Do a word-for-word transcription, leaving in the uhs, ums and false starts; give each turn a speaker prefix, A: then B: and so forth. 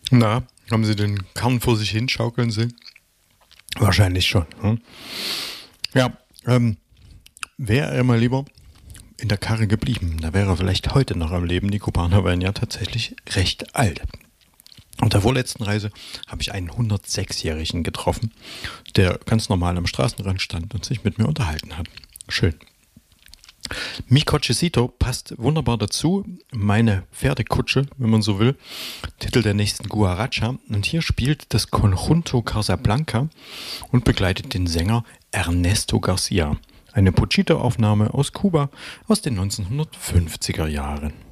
A: Na, haben Sie den Kern vor sich hinschaukeln sehen? Wahrscheinlich schon. Hm? Ja, ähm, wäre er mal lieber in der Karre geblieben, da wäre er vielleicht heute noch am Leben. Die Kubaner wären ja tatsächlich recht alt. Auf der vorletzten Reise habe ich einen hundertsechsjährigen getroffen, der ganz normal am Straßenrand stand und sich mit mir unterhalten hat. Schön. Mi Cochecito passt wunderbar dazu. Meine Pferdekutsche, wenn man so will. Titel der nächsten Guaracha. Und hier spielt das Conjunto Casablanca und begleitet den Sänger Ernesto Garcia. Eine Pochito-Aufnahme aus Kuba aus den neunzehnhundertfünfziger Jahren.